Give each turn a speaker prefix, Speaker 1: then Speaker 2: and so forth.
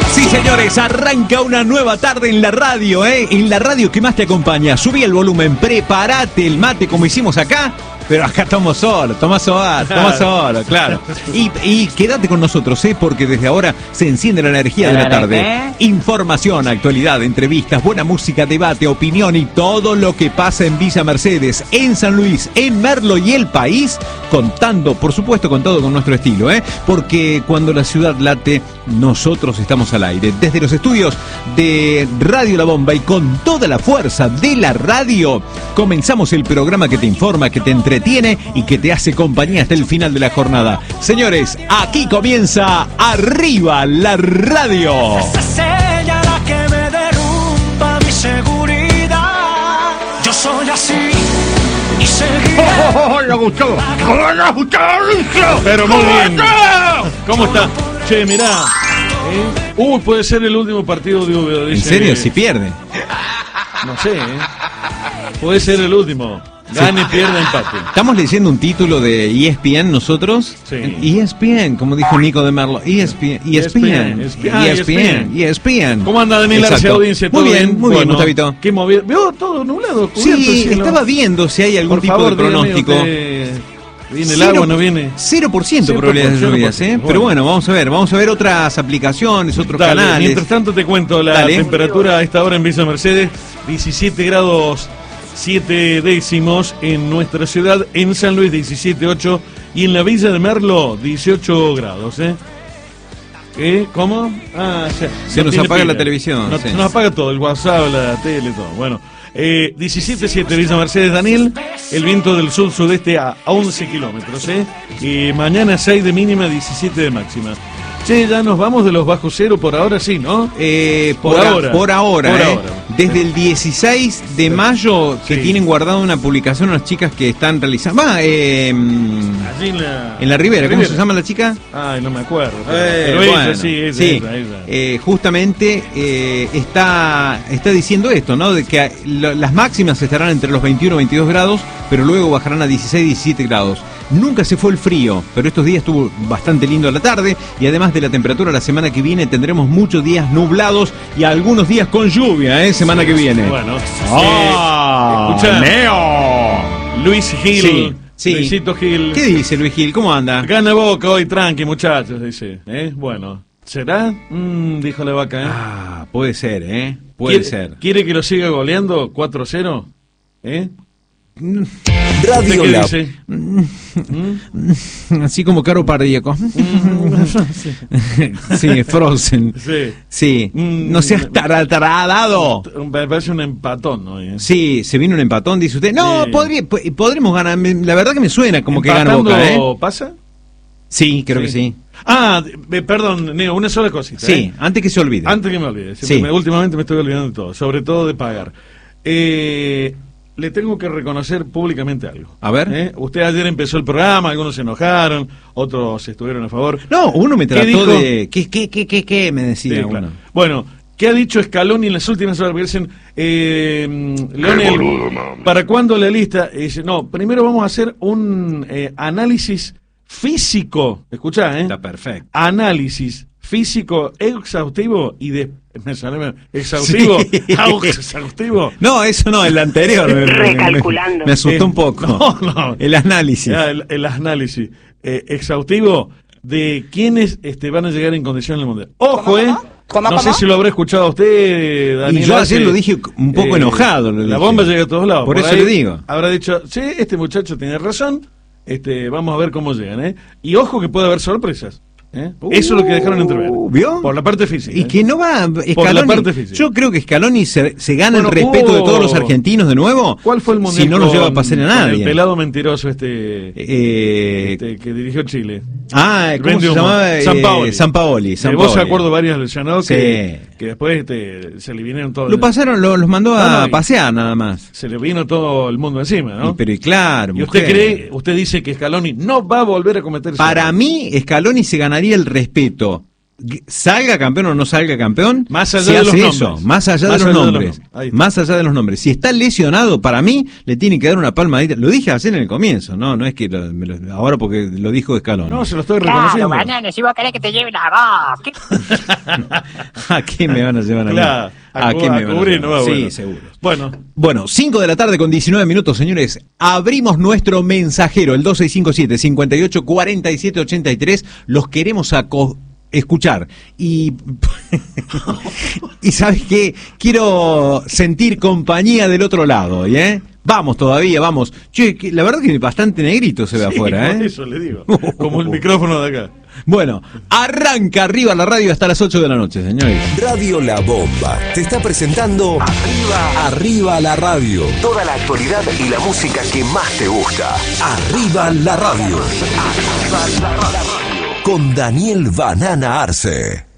Speaker 1: Sí, señores, arranca una nueva tarde en la radio, en la radio que más te acompaña. Subí el volumen, prepárate el mate como hicimos acá, pero acá estamos solos, tomá solo, claro. Y quédate con nosotros, porque desde ahora se enciende la energía de la tarde. Información, actualidad, entrevistas, buena música, debate, opinión y todo lo que pasa en Villa Mercedes, en San Luis, en Merlo y el país, contando, por supuesto, contado con nuestro estilo, porque cuando la ciudad late, nosotros estamos al aire. Desde los estudios de Radio La Bomba y con toda la fuerza de la radio, comenzamos el programa que te informa, que te entretiene y que te hace compañía hasta el final de la jornada. Señores, aquí comienza Arriba la Radio.
Speaker 2: Esa señal la que me derrumba mi seguridad. Yo soy así y seguiré.
Speaker 3: ¡Le gustó!
Speaker 4: Pero muy bien. ¿Cómo está? Che, mirá. Puede ser el último partido de Úbeda.
Speaker 1: ¿En serio? Si pierde.
Speaker 4: No sé, puede ser el último. Gane, pierda, empate.
Speaker 1: Estamos leyendo un título de ESPN nosotros.
Speaker 4: Sí.
Speaker 1: ESPN, como dijo Nico de Merlo. ESPN.
Speaker 4: ¿Cómo anda Daniel Arce, audiencia?
Speaker 1: Muy bien,
Speaker 4: bueno,
Speaker 1: Gustavito.
Speaker 4: ¿Qué movido? ¿Veo todo nublado?
Speaker 1: Sí, estaba viendo si hay algún tipo de pronóstico.
Speaker 4: ¿Viene el agua o no viene?
Speaker 1: 0% probabilidades de lluvias,
Speaker 4: Bueno.
Speaker 1: Pero bueno, vamos a ver otras aplicaciones, otros canales.
Speaker 4: Mientras tanto te cuento la temperatura a esta hora en Villa Mercedes, 17 grados 7 décimos en nuestra ciudad, en San Luis 17,8 y en la Villa de Merlo 18 grados, ¿Cómo?
Speaker 1: Se nos apaga la televisión.
Speaker 4: Nos apaga todo, el WhatsApp, la tele, todo. Bueno, 17,7 Villa Mercedes, Daniel. El viento del sur-sudeste a 11 kilómetros, Y mañana 6 de mínima, 17 de máxima. Che, ya nos vamos de los bajos cero por ahora, sí, ¿no?
Speaker 1: Por ahora. Desde el 16 de mayo que tienen guardada una publicación unas chicas que están realizando...
Speaker 4: Allí
Speaker 1: en la Ribera. ¿Cómo se llama la chica?
Speaker 4: Ay, no me acuerdo.
Speaker 1: Pero
Speaker 4: bueno,
Speaker 1: ella. Justamente está diciendo esto, ¿no? De que las máximas estarán entre los 21 y 22 grados, pero luego bajarán a 16 y 17 grados. Nunca se fue el frío, pero estos días estuvo bastante lindo a la tarde y además de la temperatura la semana que viene tendremos muchos días nublados y algunos días con lluvia, semana que viene.
Speaker 4: Bueno,
Speaker 1: escuchá,
Speaker 4: Neo. Luis Gil.
Speaker 1: Sí.
Speaker 4: Luisito Gil.
Speaker 1: ¿Qué dice Luis Gil? ¿Cómo anda?
Speaker 4: Gana Boca hoy, tranqui, muchachos, dice. Bueno, ¿será? Dijo la vaca,
Speaker 1: puede ser, puede ser.
Speaker 4: ¿Quiere que lo siga goleando 4-0?
Speaker 1: Radio
Speaker 4: ¿Qué
Speaker 1: La...
Speaker 4: dice?
Speaker 1: Así como Caro Pardíaco. Sí, Frozen. Sí. No seas taradado.
Speaker 4: Me parece un empatón, ¿no?
Speaker 1: Sí, se vino un empatón, dice usted. No, podremos ganar. La verdad que me suena como que gana Boca,
Speaker 4: ¿Pasa?
Speaker 1: Sí, creo que sí.
Speaker 4: Perdón, Neo, una sola cosita.
Speaker 1: Sí, antes que se olvide.
Speaker 4: Antes que me olvide.
Speaker 1: Sí.
Speaker 4: Últimamente me estoy olvidando de todo, sobre todo de pagar. Le tengo que reconocer públicamente algo.
Speaker 1: A ver.
Speaker 4: Usted ayer empezó el programa, algunos se enojaron, otros estuvieron a favor.
Speaker 1: No, uno me trató de... ¿Qué? Me decía
Speaker 4: sí,
Speaker 1: uno.
Speaker 4: Claro. Bueno, ¿qué ha dicho Scaloni en las últimas horas? Porque dicen, Leonel, ¿para cuándo la lista? Y dice, no, primero vamos a hacer un análisis físico. Escuchá,
Speaker 1: Está perfecto.
Speaker 4: Análisis físico exhaustivo y exhaustivo.
Speaker 1: Sí.
Speaker 4: Exhaustivo.
Speaker 1: No, eso no, el anterior.
Speaker 5: Recalculando.
Speaker 1: Me asustó un poco.
Speaker 4: No.
Speaker 1: El análisis.
Speaker 4: El análisis exhaustivo de quiénes van a llegar en condición al Mundial. Ojo,
Speaker 5: ¿Cómo?
Speaker 4: No sé si lo habrá escuchado usted, Daniel.
Speaker 1: Y yo ayer lo dije un poco enojado.
Speaker 4: La bomba llega a todos lados.
Speaker 1: Por eso le digo.
Speaker 4: Habrá dicho, sí, este muchacho tiene razón, vamos a ver cómo llegan, Y ojo que puede haber sorpresas. Eso es lo que dejaron entrever.
Speaker 1: ¿Vio?
Speaker 4: Por la parte física.
Speaker 1: Y que no va Scaloni,
Speaker 4: por la parte física.
Speaker 1: Yo creo que Scaloni se gana el respeto de todos los argentinos de nuevo.
Speaker 4: ¿Cuál fue el mundial?
Speaker 1: Si no los lleva a pasar a nadie.
Speaker 4: El pelado mentiroso que dirigió Chile.
Speaker 1: ¿Cómo se llamaba? Sampaoli.
Speaker 4: Vos se acuerdo varios lesionados
Speaker 1: sí.
Speaker 4: que después se le vinieron todos.
Speaker 1: Lo pasaron, los mandó a pasear nada más.
Speaker 4: Se le vino todo el mundo encima, ¿no?
Speaker 1: Pero claro.
Speaker 4: ¿Y usted dice que Scaloni no va a volver a cometer
Speaker 1: Para mí, Scaloni se ganaría el respeto salga campeón o no salga campeón,
Speaker 4: más allá
Speaker 1: se
Speaker 4: de
Speaker 1: hace
Speaker 4: los
Speaker 1: eso,
Speaker 4: nombres.
Speaker 1: más allá de los nombres, más allá de los nombres. Si está lesionado, para mí le tiene que dar una palmadita. Lo dije así en el comienzo, no es que ahora porque lo dijo Scaloni.
Speaker 4: No, se lo estoy reconociendo.
Speaker 3: Claro, banana, si vos querés que te lleven a vos.
Speaker 1: ¿A qué me van a llevar a mí?
Speaker 4: Claro,
Speaker 1: ¿A qué me van a
Speaker 4: cubrir,
Speaker 1: llevar?
Speaker 4: no,
Speaker 1: Sí,
Speaker 4: bueno.
Speaker 1: seguro. Bueno, 5 de la tarde con 19 minutos, señores. Abrimos nuestro mensajero, el 2657-584783. Los queremos escuchar. Y ¿sabes qué? Quiero sentir compañía del otro lado, ¿eh? Vamos todavía, vamos. Che, la verdad que bastante negrito se ve afuera,
Speaker 4: por eso le digo. Como el micrófono de acá.
Speaker 1: Bueno, arranca Arriba la Radio hasta las 8 de la noche, señores.
Speaker 5: Radio La Bomba te está presentando Arriba la Radio. Toda la actualidad y la música que más te gusta. Arriba la Radio. Con Daniel Banana Arce.